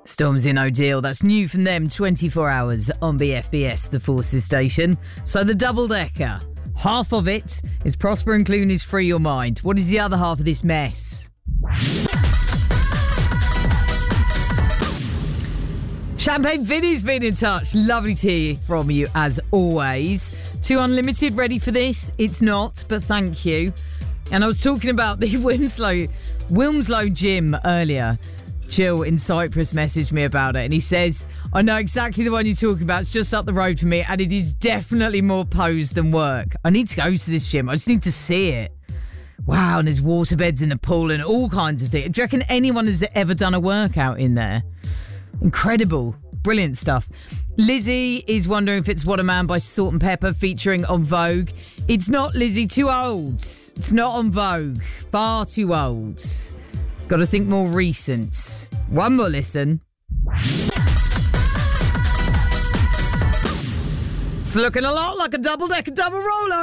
Stormzy and O'Deal, that's new from them, 24 hours on BFBS, the Forces station. So the double-decker, half of it is Prosper and Clooney's Free Your Mind. What is the other half of this mess? Champagne Vinny's been in touch. Lovely to hear from you, as always. 2 Unlimited, ready for this? It's not, but thank you. And I was talking about the Wilmslow gym earlier. Jill in Cyprus messaged me about it, and he says, I know exactly the one you're talking about. It's just up the road from me, and it is definitely more pose than work. I need to go to this gym. I just need to see it. Wow, and there's water beds in the pool and all kinds of things. Do you reckon anyone has ever done a workout in there? Incredible. Brilliant stuff. Lizzie is wondering if it's What a Man by Salt and Pepper featuring on Vogue. It's not, Lizzie. Too old. It's not on Vogue. Far too old. Got to think more recent. One more listen. It's looking a lot like a double-decker double roller.